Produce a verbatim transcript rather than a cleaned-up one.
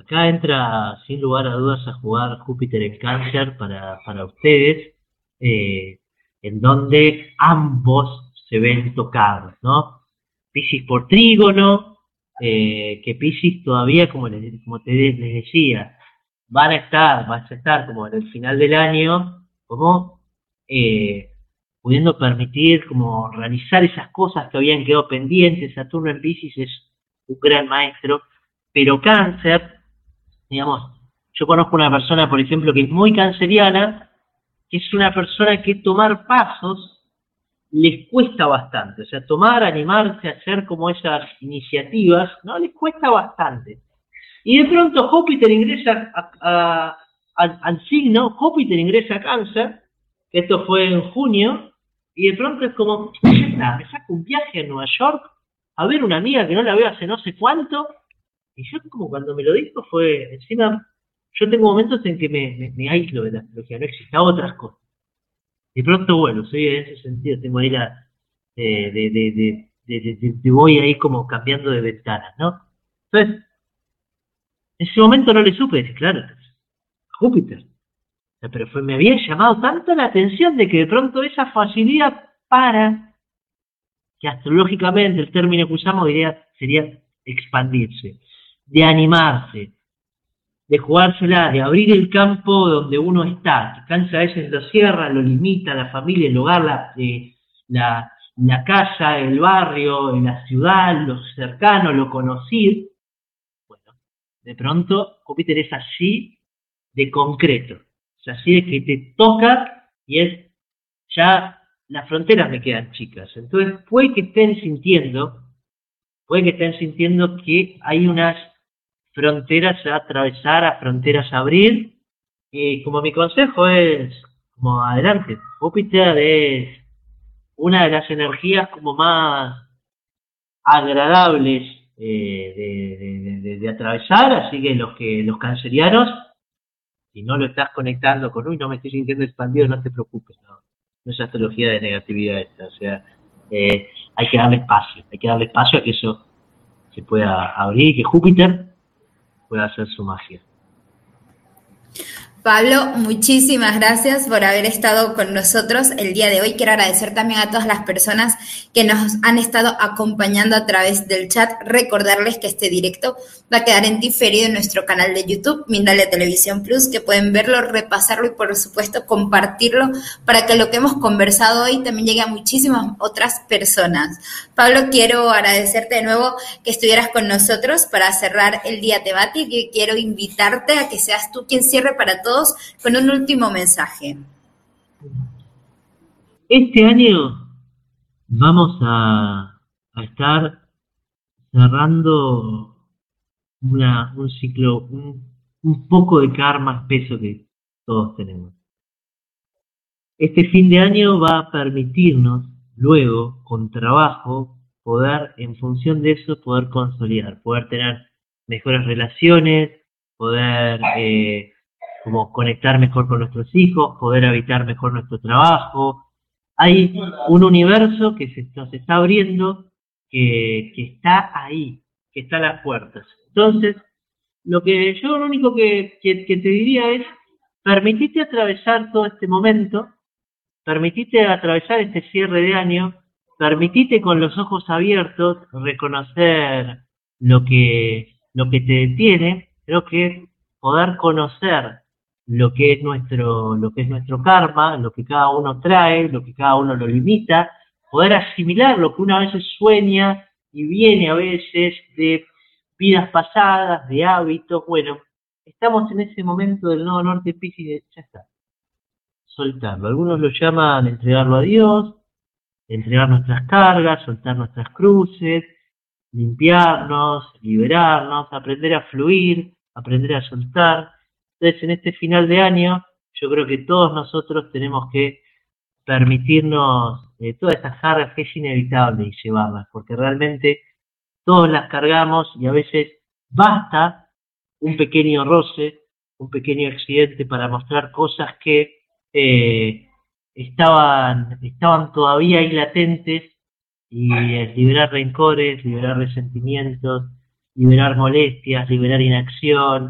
acá entra sin lugar a dudas a jugar Júpiter en Cáncer para, para ustedes, eh, en donde ambos se ven tocados, ¿no? Piscis por trígono, eh, que Piscis todavía, como, les, como te, les decía, van a estar, van a estar como en el final del año, como eh, pudiendo permitir como realizar esas cosas que habían quedado pendientes. Saturno en Piscis es un gran maestro, pero Cáncer, digamos, yo conozco una persona, por ejemplo, que es muy canceriana, que es una persona que tomar pasos les cuesta bastante, o sea, tomar, animarse a hacer como esas iniciativas, ¿no? Les cuesta bastante. Y de pronto Júpiter ingresa a, a, a, al signo, Júpiter ingresa a Cáncer, que esto fue en junio, y de pronto es como, ya está, me saco un viaje a Nueva York a ver una amiga que no la veo hace no sé cuánto, y yo como cuando me lo dijo fue, encima, yo tengo momentos en que me, me, me aíslo de la astrología, no existen otras cosas. De pronto, bueno, soy en ese sentido, tengo ahí la, eh, de, de, de, de, de, de, de voy ahí como cambiando de ventanas, ¿no? Entonces, en ese momento no le supe decir, claro, Júpiter. Pero fue, me había llamado tanto la atención de que de pronto esa facilidad para, que astrológicamente el término que usamos diría, sería expandirse, de animarse, de jugársela, de abrir el campo donde uno está, que Cáncer a veces lo cierra, lo limita, la familia, el hogar, la, eh, la, la casa, el barrio, la ciudad, lo cercano, lo conocido. Bueno, de pronto Júpiter es así de concreto, es así de que te toca y es ya las fronteras me quedan chicas. Entonces puede que estén sintiendo, puede que estén sintiendo que hay unas fronteras a atravesar, a fronteras a abrir, y como mi consejo es, como adelante, Júpiter es una de las energías como más agradables eh, de, de, de, de atravesar, así que los que los cancerianos, si no lo estás conectando con, uy, no me estoy sintiendo expandido, no te preocupes, no, no es astrología de negatividad esta, o sea, eh, hay que darle espacio, hay que darle espacio a que eso se pueda abrir, que Júpiter pueda hacer su magia. Pablo, muchísimas gracias por haber estado con nosotros el día de hoy. Quiero agradecer también a todas las personas que nos han estado acompañando a través del chat. Recordarles que este directo va a quedar en diferido en nuestro canal de YouTube, Mindalia Televisión Plus, que pueden verlo, repasarlo y por supuesto compartirlo para que lo que hemos conversado hoy también llegue a muchísimas otras personas. Pablo, quiero agradecerte de nuevo que estuvieras con nosotros para cerrar el día temático y quiero invitarte a que seas tú quien cierre para todos con un último mensaje. Este año vamos a, a estar cerrando una, un ciclo, un, un poco de karma espeso que todos tenemos. Este fin de año va a permitirnos luego, con trabajo, poder, en función de eso, poder consolidar, poder tener mejores relaciones, poder eh, como conectar mejor con nuestros hijos, poder habitar mejor nuestro trabajo. Hay un universo que se nos está abriendo, que, que está ahí, que está a las puertas. Entonces, lo que yo lo único que, que, que te diría es, permitite atravesar todo este momento, permitite atravesar este cierre de año, permitite con los ojos abiertos reconocer lo que, lo que te detiene. Creo que poder conocer lo que es nuestro, lo que es nuestro karma, lo que cada uno trae, lo que cada uno lo limita, poder asimilar lo que uno a veces sueña y viene a veces de vidas pasadas, de hábitos. Bueno, estamos en ese momento del nodo norte Piscis de ya está, soltarlo. Algunos lo llaman entregarlo a Dios, entregar nuestras cargas, soltar nuestras cruces, limpiarnos, liberarnos, aprender a fluir, aprender a soltar. Entonces, en este final de año, yo creo que todos nosotros tenemos que permitirnos eh, todas estas cargas que es inevitable llevarlas, porque realmente todos las cargamos y a veces basta un pequeño roce, un pequeño accidente para mostrar cosas que eh, estaban, estaban todavía ahí latentes y eh, liberar rencores, liberar resentimientos, liberar molestias, liberar inacción,